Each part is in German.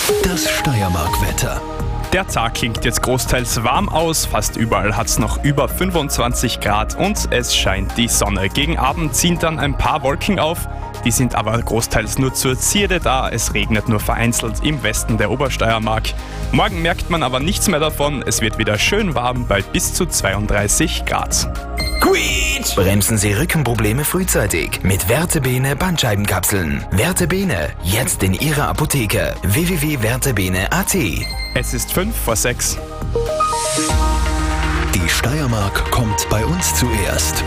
Das Steiermark-Wetter. Der Tag klingt jetzt großteils warm aus, fast überall hat es noch über 25 Grad und es scheint die Sonne. Gegen Abend ziehen dann ein paar Wolken auf, die sind aber großteils nur zur Zierde da. Es regnet nur vereinzelt im Westen der Obersteiermark. Morgen merkt man aber nichts mehr davon, es wird wieder schön warm bei bis zu 32 Grad. Quietsch! Bremsen Sie Rückenprobleme frühzeitig mit Vertebene Bandscheibenkapseln. Vertebene, jetzt in Ihrer Apotheke. www.vertebene.at. Es ist 5:06. Die Steiermark kommt bei uns zuerst.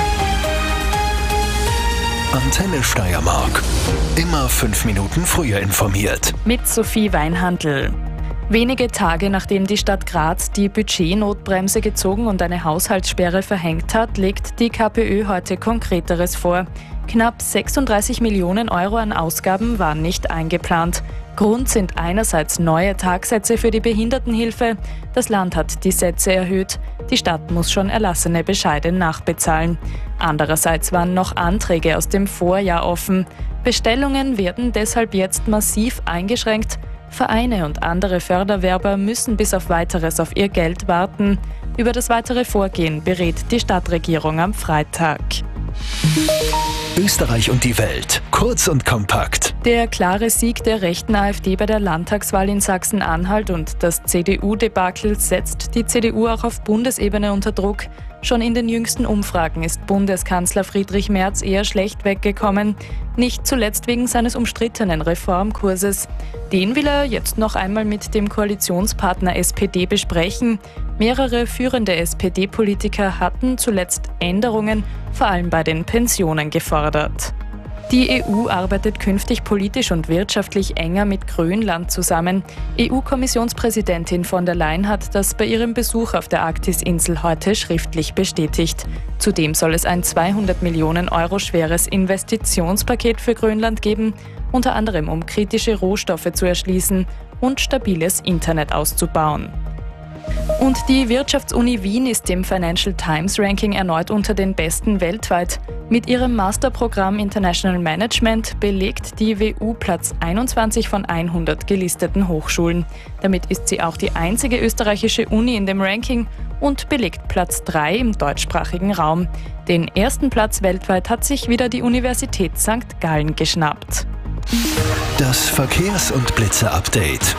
Antenne Steiermark. Immer 5 Minuten früher informiert. Mit Sophie Weinhandl. Wenige Tage nachdem die Stadt Graz die Budgetnotbremse gezogen und eine Haushaltssperre verhängt hat, legt die KPÖ heute Konkreteres vor. Knapp 36 Millionen Euro an Ausgaben waren nicht eingeplant. Grund sind einerseits neue Tagsätze für die Behindertenhilfe. Das Land hat die Sätze erhöht. Die Stadt muss schon erlassene Bescheide nachbezahlen. Andererseits waren noch Anträge aus dem Vorjahr offen. Bestellungen werden deshalb jetzt massiv eingeschränkt. Vereine und andere Förderwerber müssen bis auf Weiteres auf ihr Geld warten. Über das weitere Vorgehen berät die Stadtregierung am Freitag. Österreich und die Welt. Kurz und kompakt. Der klare Sieg der rechten AfD bei der Landtagswahl in Sachsen-Anhalt und das CDU-Debakel setzt die CDU auch auf Bundesebene unter Druck. Schon in den jüngsten Umfragen ist Bundeskanzler Friedrich Merz eher schlecht weggekommen, nicht zuletzt wegen seines umstrittenen Reformkurses. Den will er jetzt noch einmal mit dem Koalitionspartner SPD besprechen. Mehrere führende SPD-Politiker hatten zuletzt Änderungen, vor allem bei den Pensionen, gefordert. Die EU arbeitet künftig politisch und wirtschaftlich enger mit Grönland zusammen. EU-Kommissionspräsidentin von der Leyen hat das bei ihrem Besuch auf der Arktisinsel heute schriftlich bestätigt. Zudem soll es ein 200 Millionen Euro schweres Investitionspaket für Grönland geben, unter anderem um kritische Rohstoffe zu erschließen und stabiles Internet auszubauen. Und die Wirtschaftsuni Wien ist im Financial Times Ranking erneut unter den besten weltweit. Mit ihrem Masterprogramm International Management belegt die WU Platz 21 von 100 gelisteten Hochschulen. Damit ist sie auch die einzige österreichische Uni in dem Ranking und belegt Platz 3 im deutschsprachigen Raum. Den ersten Platz weltweit hat sich wieder die Universität St. Gallen geschnappt. Das Verkehrs- und Blitzer-Update.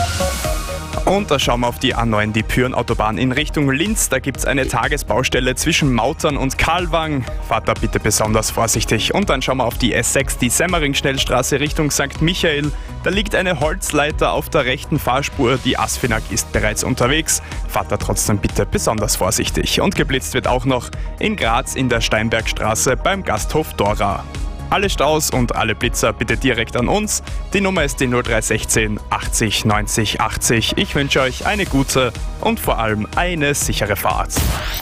Und da schauen wir auf die A9, die Pyhrn-Autobahn in Richtung Linz. Da gibt es eine Tagesbaustelle zwischen Mautern und Kalwang. Fahrt da bitte besonders vorsichtig. Und dann schauen wir auf die S6, die Semmering-Schnellstraße Richtung St. Michael. Da liegt eine Holzleiter auf der rechten Fahrspur. Die Asfinag ist bereits unterwegs. Fahrt da trotzdem bitte besonders vorsichtig. Und geblitzt wird auch noch in Graz in der Steinbergstraße beim Gasthof Dora. Alle Staus und alle Blitzer bitte direkt an uns. Die Nummer ist die 0316 80 90 80. Ich wünsche euch eine gute und vor allem eine sichere Fahrt.